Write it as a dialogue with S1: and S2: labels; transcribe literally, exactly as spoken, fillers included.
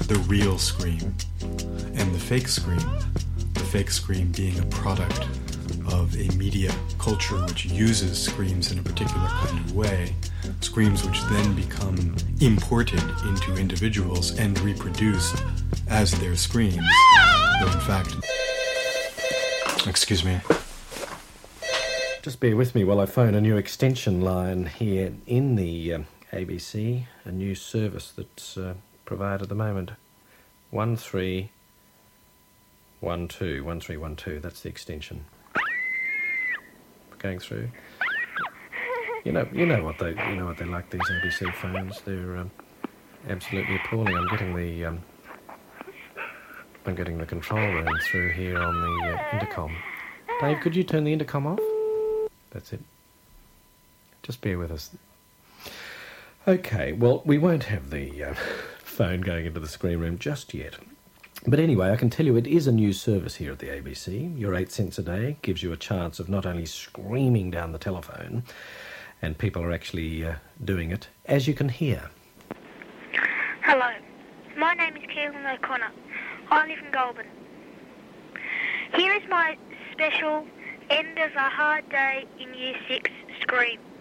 S1: the real scream and the fake scream, the fake scream being a product of a media culture which uses screams in a particular kind of way, screams which then become imported into individuals and reproduced as their screams, though in fact... Excuse me.
S2: Just bear with me while I phone a new extension line here in the um, A B C, a new service that's uh, provided at the moment. one three one two, one three one two, that's the extension. Going through. You know, you know what they, you know what they're like, these A B C phones. They're um, absolutely appalling. I'm getting the, um, I'm getting the control room through here on the uh, intercom. Dave, could you turn the intercom off? That's it. Just bear with us. Okay, well, we won't have the uh, phone going into the screen room just yet. But anyway, I can tell you it is a new service here at the A B C. Your eight cents a day gives you a chance of not only screaming down the telephone, and people are actually uh, doing it, as you can hear.
S3: Hello, my name is Keelan O'Connor. I live in Goulburn. Here is my special End of a Hard Day in Year six scream.